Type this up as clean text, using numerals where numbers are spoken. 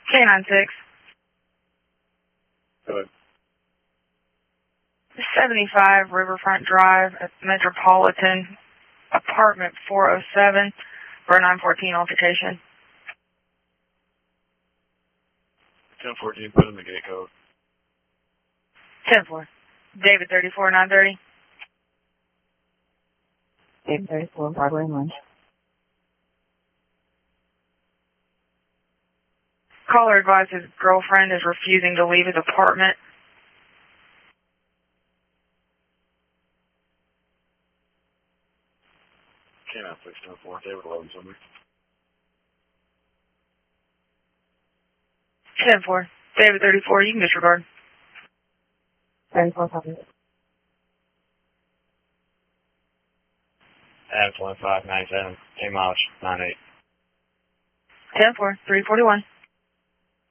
K96. Good. 75 Riverfront Drive at Metropolitan, apartment 407, for 914 altercation. 1014, put in the gate code. 10-4. David 34, 930. David 34, Broadway and Lynch. Caller advised his girlfriend is refusing to leave his apartment. K96, 10-4, David 11, somebody. 10-4. David 34, you can disregard. 34, copy. Adam 25, 97, 10 miles, 98. 10-4, 341.